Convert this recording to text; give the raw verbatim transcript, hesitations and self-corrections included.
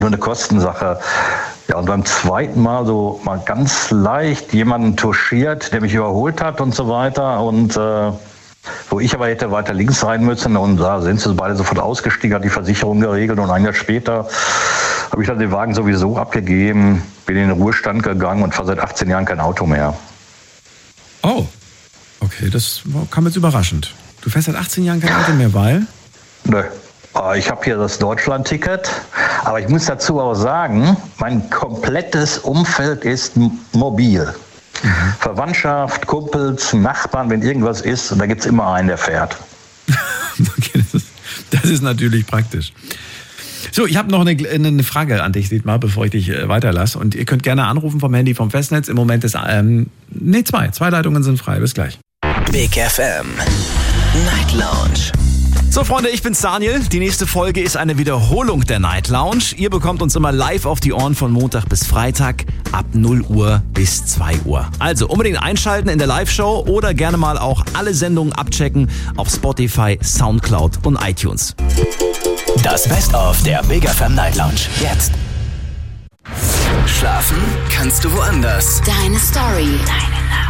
nur eine Kostensache. Ja, und beim zweiten Mal so mal ganz leicht jemanden touchiert, der mich überholt hat und so weiter. Und äh, wo ich aber hätte weiter links rein müssen. Und da sind sie beide sofort ausgestiegen, hat die Versicherung geregelt. Und ein Jahr später habe ich dann den Wagen sowieso abgegeben, bin in den Ruhestand gegangen und fahre seit achtzehn Jahren kein Auto mehr. Oh, okay, das kam jetzt überraschend. Du fährst seit achtzehn Jahren kein Auto mehr, weil? Nö. Ich habe hier das Deutschland-Ticket, aber ich muss dazu auch sagen, mein komplettes Umfeld ist m- mobil. Mhm. Verwandtschaft, Kumpels, Nachbarn, wenn irgendwas ist, da gibt es immer einen, der fährt. Okay, das ist, das ist natürlich praktisch. So, ich habe noch eine, eine Frage an dich, Dietmar, bevor ich dich äh, weiterlasse. Und ihr könnt gerne anrufen vom Handy, vom Festnetz. Im Moment ist, ähm, nee, zwei. Zwei Leitungen sind frei. Bis gleich. Big F M Night Lounge. So, Freunde, ich bin's Daniel. Die nächste Folge ist eine Wiederholung der Night Lounge. Ihr bekommt uns immer live auf die Ohren von Montag bis Freitag ab null Uhr bis zwei Uhr. Also unbedingt einschalten in der Live-Show oder gerne mal auch alle Sendungen abchecken auf Spotify, Soundcloud und iTunes. Das Best-of der Big F M Night Lounge. Jetzt. Schlafen kannst du woanders. Deine Story. Deine